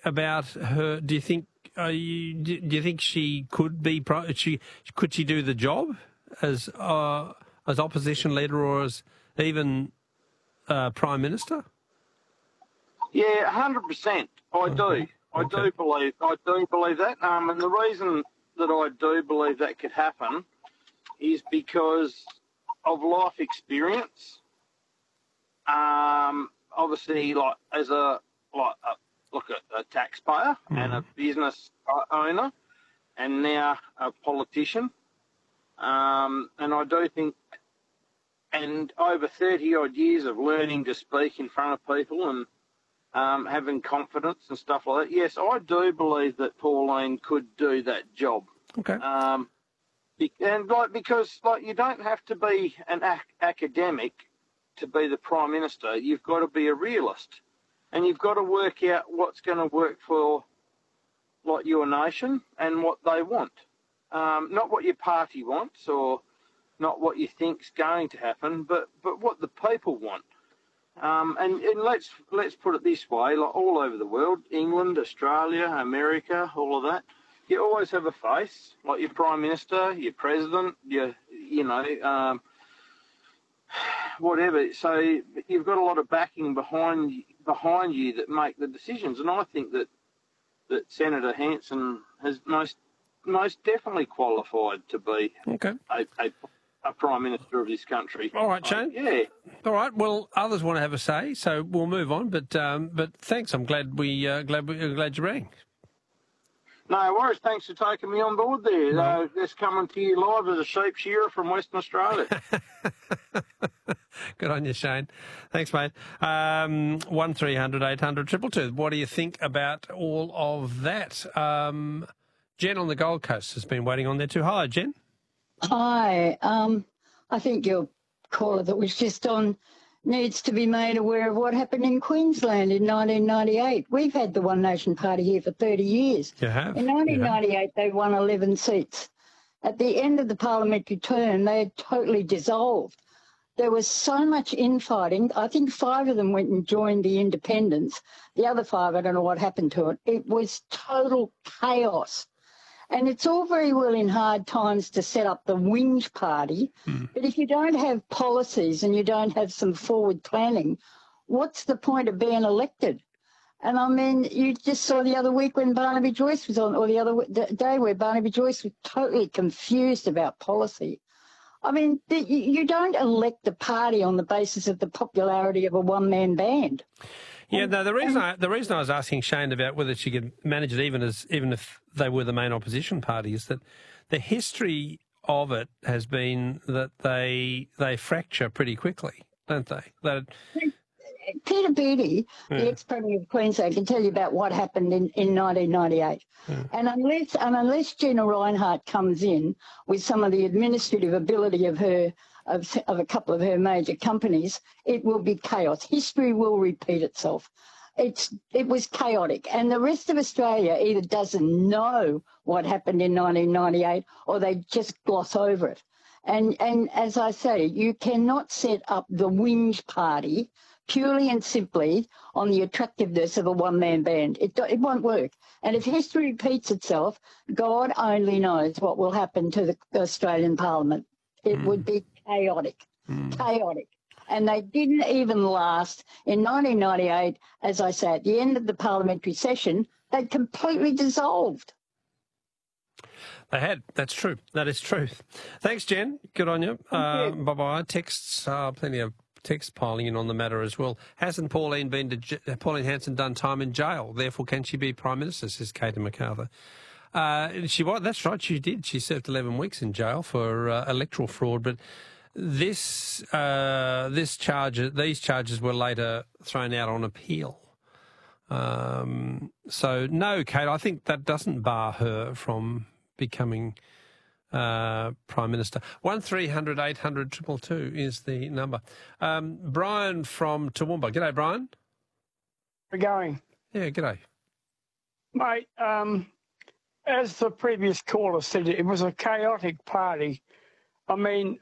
about her? Do you think she could be? Could she do the job as opposition leader or as even Prime Minister? Yeah, 100%. I do. I do believe that. And the reason that I do believe that could happen is because of life experience. Obviously, like as a taxpayer and a business owner, and now a politician. And I do think, and over 30 odd years of learning to speak in front of people and having confidence and stuff like that. Yes, I do believe that Pauline could do that job. Okay. Because you don't have to be an academic to be the Prime Minister. You've got to be a realist, and you've got to work out what's going to work for your nation and what they want. Not what your party wants or not what you think's going to happen, but what the people want. And let's put it this way, like all over the world, England, Australia, America, all of that, you always have a face, like your Prime Minister, your President, whatever. So you've got a lot of backing behind you that make the decisions. And I think that Senator Hanson has most definitely qualified to be a Prime Minister of this country. All right, Shane. Yeah. All right. Well, others want to have a say, so we'll move on. But thanks. I'm glad glad you rang. No worries. Thanks for taking me on board there. No. Just coming to you live as a sheep shearer from Western Australia. Good on you, Shane. Thanks, mate. 1300 800 222. What do you think about all of that? Jen on the Gold Coast has been waiting on there too. Hi, Jen. Hi. I think your caller that was just on needs to be made aware of what happened in Queensland in 1998. We've had the One Nation Party here for 30 years. You have? In 1998, they won 11 seats. At the end of the parliamentary term, they had totally dissolved. There was so much infighting. I think 5 of them went and joined the independents. The other 5, I don't know what happened to it. It was total chaos. And it's all very well in hard times to set up the whinge party, but if you don't have policies and you don't have some forward planning, what's the point of being elected? And I mean, you just saw the other week when Barnaby Joyce was on, or the other day where Barnaby Joyce was totally confused about policy. I mean, you don't elect a party on the basis of the popularity of a one-man band. Yeah, no. The reason I was asking Shane about whether she could manage it, even if they were the main opposition party, is that the history of it has been that they fracture pretty quickly, don't they? Peter Beattie, the ex-Premier of Queensland, can tell you about what happened in 1998. And unless Gina Rinehart comes in with some of the administrative ability of a couple of her major companies, it will be chaos. History will repeat itself. It was chaotic. And the rest of Australia either doesn't know what happened in 1998 or they just gloss over it. And as I say, you cannot set up the whinge party purely and simply on the attractiveness of a one-man band. It won't work. And if history repeats itself, God only knows what will happen to the Australian Parliament. It would be chaotic. And they didn't even last. In 1998, as I say, at the end of the parliamentary session, they completely dissolved. They had. That's true. That is true. Thanks, Jen. Good on you. Bye-bye. Texts, plenty of texts piling in on the matter as well. Hasn't Pauline Hanson done time in jail? Therefore, can she be Prime Minister, says Katie MacArthur. That's right, she did. She served 11 weeks in jail for electoral fraud, but these charges were later thrown out on appeal. So no, Kate, I think that doesn't bar her from becoming Prime Minister. 1300 800 222 is the number. Brian from Toowoomba. G'day, Brian. How's it going? Yeah, g'day. Mate, as the previous caller said, it was a chaotic party. I mean,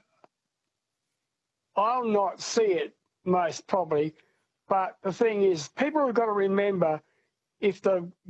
I'll not see it most probably, but the thing is, people have got to remember if the